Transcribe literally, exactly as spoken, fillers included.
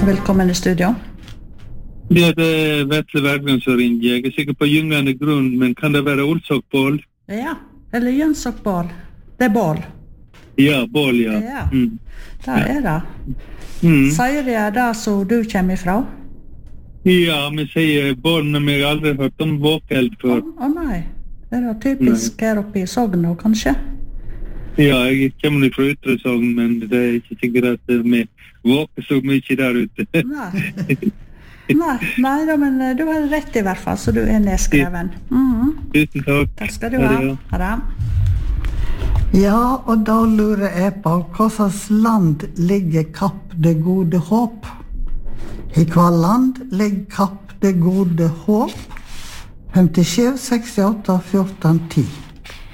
Velkommen i studio. Ja, det er Vetle Bergland som ringer. Jeg er sikker på gyngende grunn, men kan det være Olsokbål? Ja, eller Jønsokbål. Det er bål. Ja, bål, ja. Ja, Mm. det er det. Mm. Sier de det som du kommer ifra? Ja, vi sier bål, men jeg har aldri hørt om våkeld Å før. å nei, det er da typisk her oppe i Sogn, kanskje? Ja, jeg kommer fra Ytre Sogn, men det er ikke sikkert at vi våker så mye der ute. Nei. Nei, nei da, men eh, du har rett i hvert fall, så du er nedskreven. Mhm. Tusen takk. Takk skal du ha. Ha det. Ja, og da lurer jeg på hva slags land ligger Kapp det gode håp? I hva land ligger Kapp det gode håp? femtisju, sekstiåtte, fjorten, ti.